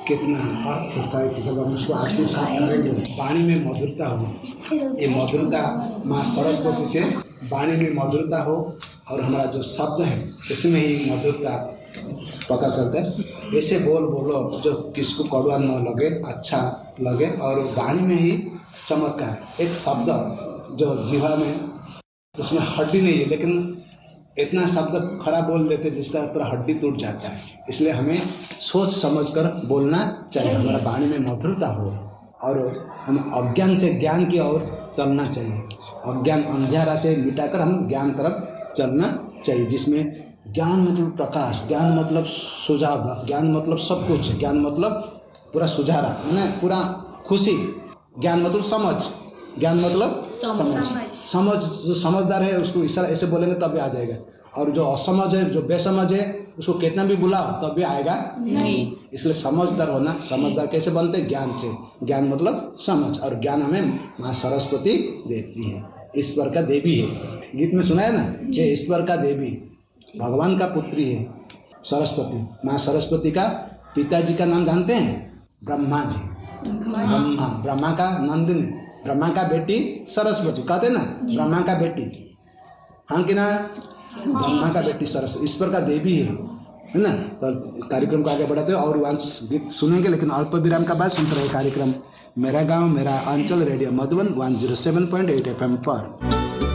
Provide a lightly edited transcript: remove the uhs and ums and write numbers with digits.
कितना अर्थ सहित जब हम उसको आज के साथ करेंगे, वाणी में मधुरता हो, ये मधुरता माँ सरस्वती से वाणी में मधुरता हो और हमारा जो शब्द है इसमें ही मधुरता पता चलता है। ऐसे बोलो जो किसको कड़वा न लगे, अच्छा लगे और वाणी में ही चमत्कार। एक शब्द जो जीवा में उसमें हड्डी नहीं है लेकिन इतना शब्द खराब बोल देते जिसका पूरा हड्डी टूट जाता है। इसलिए हमें सोच समझकर बोलना चाहिए, हमारा वाणी में मधुरता हो और हम अज्ञान से ज्ञान की ओर चलना चाहिए। अज्ञान अंधेरा से मिटाकर हम ज्ञान तरफ चलना चाहिए, जिसमें ज्ञान मतलब प्रकाश, ज्ञान मतलब सुझाव, ज्ञान मतलब सब कुछ, ज्ञान मतलब पूरा सुझारा है, पूरा खुशी। ज्ञान मतलब समझ, ज्ञान मतलब समझ। जो समझदार है उसको इशारा ऐसे बोलेंगे तब भी आ जाएगा, और जो असमझ है, जो बेसमझ है, उसको कितना भी बुलाओ तब भी आएगा नहीं। इसलिए समझदार होना। समझदार कैसे बनते? ज्ञान से। ज्ञान मतलब समझ, और ज्ञान हमें माँ सरस्वती देती है। ईश्वर का देवी है, गीत में सुना है ना, ये ईश्वर का देवी, भगवान का पुत्री है सरस्वती। माँ सरस्वती का पिताजी का नाम जानते हैं? ब्रह्मा जी। ब्रह्मा का नंदिनी, ब्रह्मा का बेटी सरस्वती, कहते ना ब्रह्मा का बेटी, हाँ कि ना? ब्रह्मा का बेटी सरस्वती ईश्वर का देवी है ना। तो कार्यक्रम को आगे बढ़ाते हैं और वंश गीत सुनेंगे, लेकिन अल्प विराम का बाद सुनते रहे कार्यक्रम मेरा गांव मेरा अंचल, रेडियो मधुबन 107.8 FM पर।